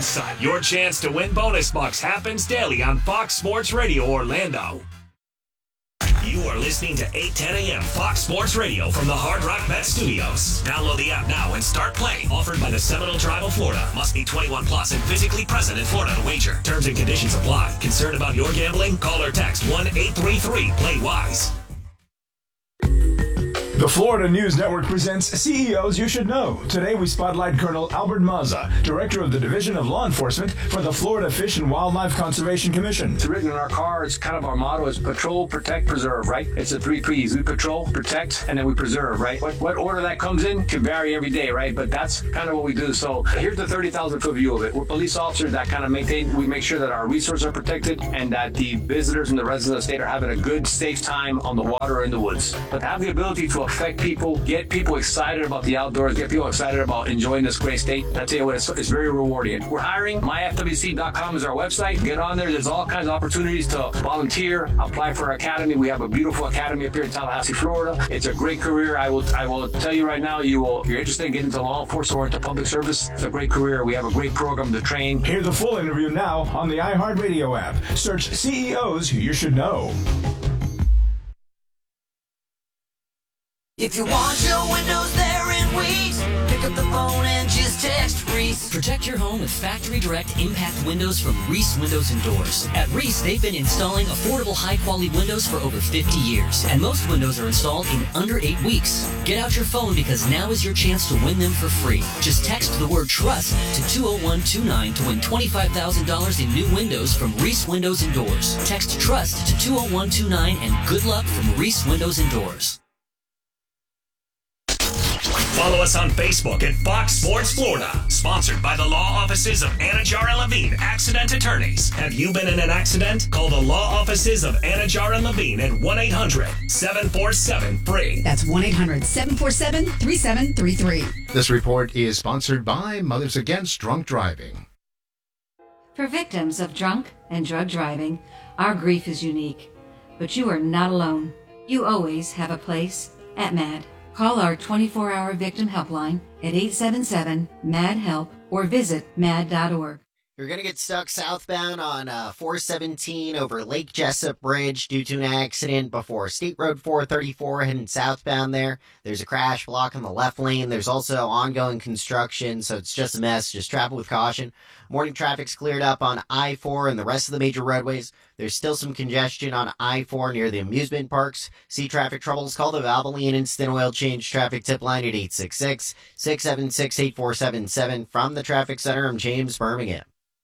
Courtside, your chance to win bonus bucks happens daily on Fox Sports Radio Orlando. You are listening to 8:10 a.m. Fox Sports Radio from the Hard Rock Bet Studios. Download the app now and start playing. Offered by the Seminole Tribe of Florida. Must be 21 plus and physically present in Florida to wager. Terms and conditions apply. Concerned about your gambling? Call or text 1-833-PLAY-WISE. The Florida News Network presents CEOs You Should Know. Today we spotlight Colonel Albert Mazza, Director of the Division of Law Enforcement for the Florida Fish and Wildlife Conservation Commission. It's written in our car. It's kind of our motto is patrol, protect, preserve, right? It's the 3 P's. We patrol, protect, and then we preserve, right? What order that comes in can vary every day, right? But that's kind of what we do. So here's the 30,000-foot view of it. We're police officers that kind of we make sure that our resources are protected and that the visitors and the residents of the state are having a good, safe time on the water or in the woods. But to have the ability to affect people, get people excited about the outdoors, get people excited about enjoying this great state. I tell you what, it's very rewarding. We're hiring. myfwc.com is our website. Get on there. There's all kinds of opportunities to volunteer, apply for our academy. We have a beautiful academy up here in Tallahassee, Florida. It's a great career. I will tell you right now, if you're interested in getting into law enforcement or into public service, it's a great career. We have a great program to train. Hear the full interview now on the iHeartRadio app. Search CEOs You Should Know. If you want your windows there in weeks, pick up the phone and just text Reese. Protect your home with Factory Direct Impact Windows from Reese Windows and Doors. At Reese, they've been installing affordable, high-quality windows for over 50 years, and most windows are installed in under 8 weeks. Get out your phone because now is your chance to win them for free. Just text the word TRUST to 20129 to win $25,000 in new windows from Reese Windows and Doors. Text TRUST to 20129 and good luck from Reese Windows and Doors. Follow us on Facebook at Fox Sports Florida. Sponsored by the law offices of Anajar and Levine, accident attorneys. Have you been in an accident? Call the law offices of Anajar and Levine at 1-800-747-FREE. That's 1-800-747-3733. This report is sponsored by Mothers Against Drunk Driving. For victims of drunk and drug driving, our grief is unique. But you are not alone. You always have a place at MAD. Call our 24-hour victim helpline at 877-MAD-HELP or visit mad.org. You're going to get stuck southbound on 417 over Lake Jessup Bridge due to an accident before State Road 434 heading southbound there. There's a crash block on the left lane. There's also ongoing construction, so it's just a mess. Just travel with caution. Morning traffic's cleared up on I-4 and the rest of the major roadways. There's still some congestion on I-4 near the amusement parks. See traffic troubles? Call the Valvoline Instant Oil Change traffic tip line at 866-676-8477. From the Traffic Center, I'm James Birmingham.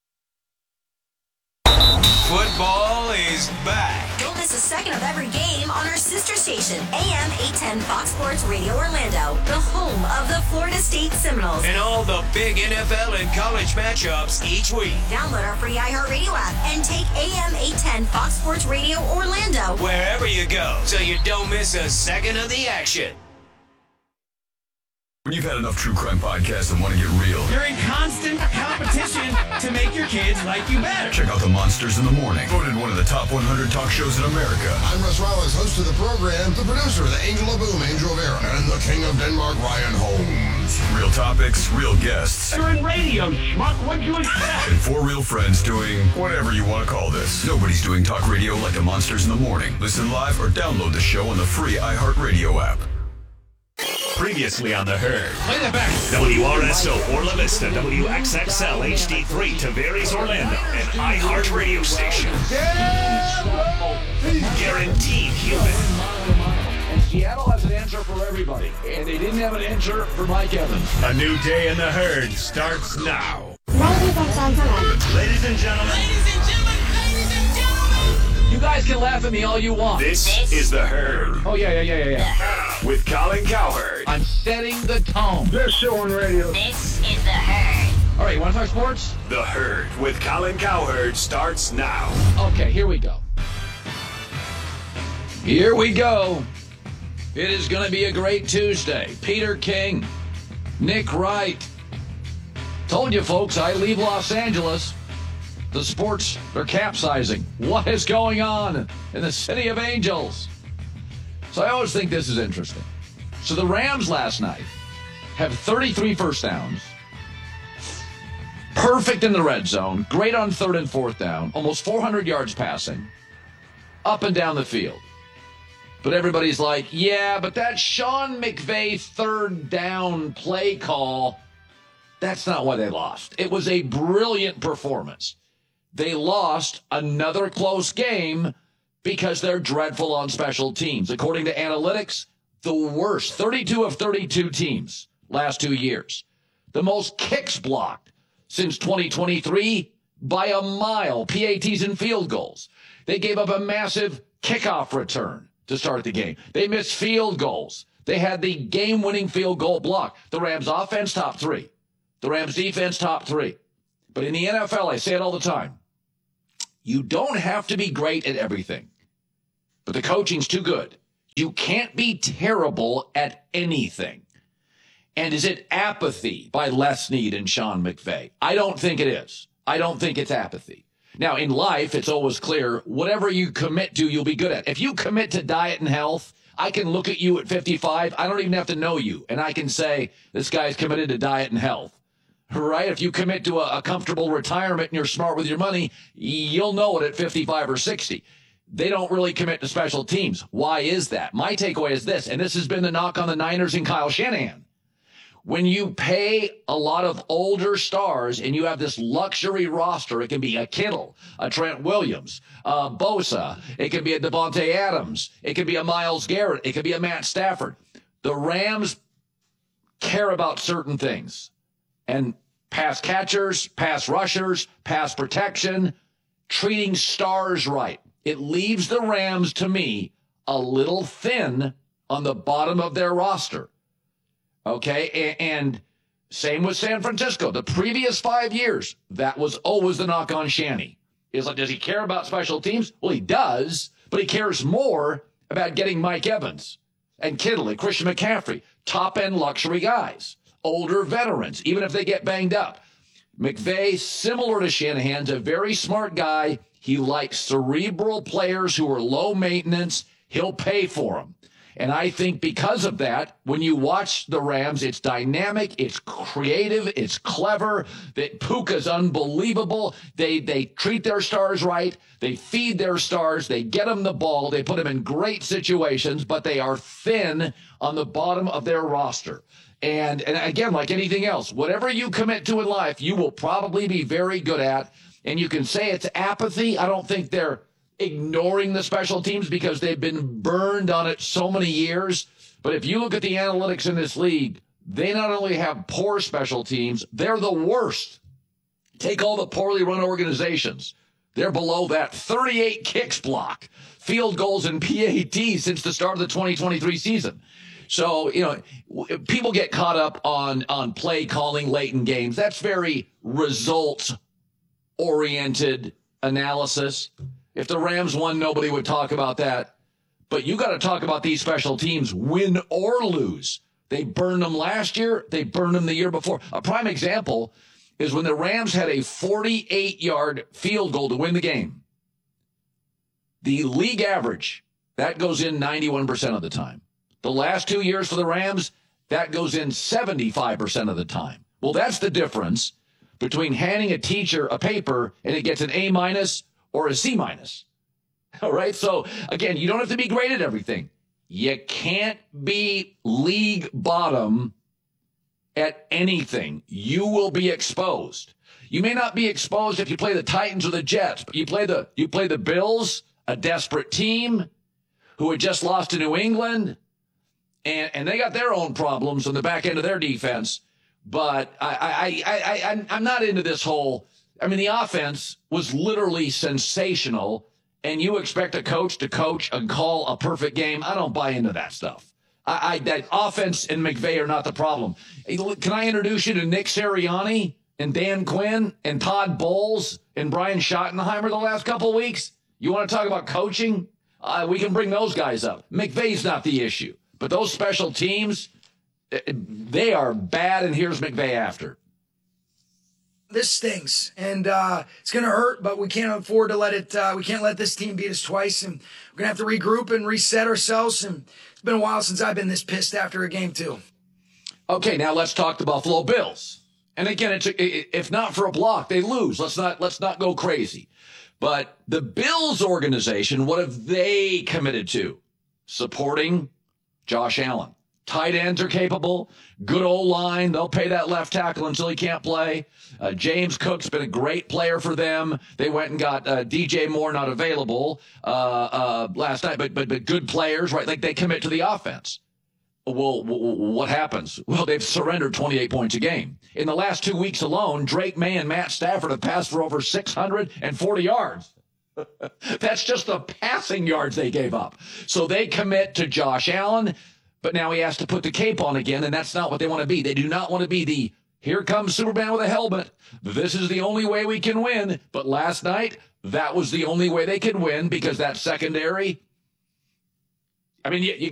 Football is back. Don't miss a second of every game on our sister station, AM 810 Fox Sports Radio Orlando, the home of the Florida State Seminoles. And all the big NFL and college matchups each week. Download our free iHeartRadio app and take AM 810 Fox Sports Radio Orlando wherever you go, so you don't miss a second of the action. When you've had enough true crime podcasts and want to get real, you're in constant competition to make your kids like you better. Check out The Monsters in the Morning, voted one of the top 100 talk shows in America. I'm Russ Wallace, host of the program, the producer, the angel of boom, Angel Vera, and the king of Denmark, Ryan Holmes. Real topics, real guests. You're in radio, schmuck. What'd you expect? And 4 real friends doing whatever you want to call this. Nobody's doing talk radio like The Monsters in the Morning. Listen live or download the show on the free iHeartRadio app. Previously on The Herd. Play that back. WRSO Orla Vista, WXXL HD3 Tavares Orlando, an iHeart radio station. Guaranteed human. And Seattle has an answer for everybody. And they didn't have an answer for Mike Evans. A new day in The Herd starts now. Ladies and gentlemen. Ladies and gentlemen. Ladies and gentlemen. You guys can laugh at me all you want. This is The Herd. Oh, yeah. With Colin Cowherd. I'm setting the tone. Best show on radio. This is The Herd. All right, you want to talk sports? The Herd with Colin Cowherd starts now. Okay, here we go. Here we go. It is going to be a great Tuesday. Peter King, Nick Wright. Told you, folks, I leave Los Angeles. The sports are capsizing. What is going on in the city of angels? So I always think this is interesting. So the Rams last night have 33 first downs, Perfect in the red zone. Great on 3rd and 4th down. Almost 400 yards passing. Up and down the field. But everybody's like, yeah, but that Sean McVay 3rd down play call, that's not why they lost. It was a brilliant performance. They lost another close game because they're dreadful on special teams. According to analytics, the worst. 32 of 32 teams last 2 years. The most kicks blocked since 2023 by a mile. PATs and field goals. They gave up a massive kickoff return to start the game. They missed field goals. They had the game-winning field goal block. The Rams offense, top 3. The Rams defense, top 3. But in the NFL, I say it all the time, you don't have to be great at everything. But the coaching's too good. You can't be terrible at anything. And is it apathy by Les Snead and Sean McVay? I don't think it is. I don't think it's apathy. Now, in life, it's always clear, whatever you commit to, you'll be good at. If you commit to diet and health, I can look at you at 55. I don't even have to know you. And I can say, this guy's committed to diet and health. Right? If you commit to a comfortable retirement and you're smart with your money, you'll know it at 55 or 60. They don't really commit to special teams. Why is that? My takeaway is this, and this has been the knock on the Niners and Kyle Shanahan. When you pay a lot of older stars and you have this luxury roster, it can be a Kittle, a Trent Williams, a Bosa, it can be a Devontae Adams, it can be a Myles Garrett, it can be a Matt Stafford. The Rams care about certain things. And pass catchers, pass rushers, pass protection, treating stars right. It leaves the Rams, to me, a little thin on the bottom of their roster. Okay, and same with San Francisco. The previous 5 years, that was always the knock on Shanny. Is like, does he care about special teams? Well, he does, but he cares more about getting Mike Evans and Kittle and Christian McCaffrey, top-end luxury guys, older veterans, even if they get banged up. McVay, similar to Shanahan's, a very smart guy. He likes cerebral players who are low maintenance. He'll pay for them. And I think because of that, when you watch the Rams, it's dynamic, it's creative, it's clever. That Puka's unbelievable. They treat their stars right. They feed their stars. They get them the ball. They put them in great situations, but they are thin on the bottom of their roster. And again, like anything else, whatever you commit to in life, you will probably be very good at. And you can say it's apathy. I don't think they're ignoring the special teams because they've been burned on it so many years. But if you look at the analytics in this league, they not only have poor special teams, they're the worst. Take all the poorly run organizations. They're below that. 38 kicks block, field goals, and PATs since the start of the 2023 season. So, people get caught up on play calling late in games. That's very results-oriented analysis. If the Rams won, nobody would talk about that. But you got to talk about these special teams, win or lose. They burned them last year. They burned them the year before. A prime example is when the Rams had a 48-yard field goal to win the game. The league average, that goes in 91% of the time. The last 2 years for the Rams, that goes in 75% of the time. Well, that's the difference between handing a teacher a paper and it gets an A- or a C-. All right? So, again, you don't have to be great at everything. You can't be league bottom at anything. You will be exposed. You may not be exposed if you play the Titans or the Jets, but you play the Bills, a desperate team who had just lost to New England, and they got their own problems on the back end of their defense. But I'm not into this whole... I mean, the offense was literally sensational, and you expect a coach to coach and call a perfect game. I don't buy into that stuff. That offense and McVay are not the problem. Can I introduce you to Nick Sirianni and Dan Quinn and Todd Bowles and Brian Schottenheimer the last couple of weeks? You want to talk about coaching? We can bring those guys up. McVay's not the issue. But those special teams, they are bad, and here's McVay after. This stings, and it's going to hurt, but we can't afford to let it, we can't let this team beat us twice, and we're going to have to regroup and reset ourselves, and it's been a while since I've been this pissed after a game, too. Okay, now let's talk the Buffalo Bills. And again, if not for a block, they lose. Let's not go crazy. But the Bills organization, what have they committed to? Supporting Josh Allen. Tight ends are capable. Good old line. They'll pay that left tackle until he can't play. James Cook's been a great player for them. They went and got DJ Moore, not available last night, but good players, right? Like they commit to the offense. Well, what happens? Well, they've surrendered 28 points a game. In the last 2 weeks alone, Drake May and Matt Stafford have passed for over 640 yards. That's just the passing yards they gave up. So they commit to Josh Allen, but now he has to put the cape on again, and that's not what they want to be. They do not want to be the, here comes Superman with a helmet. This is the only way we can win. But last night, that was the only way they could win because that secondary, I mean, you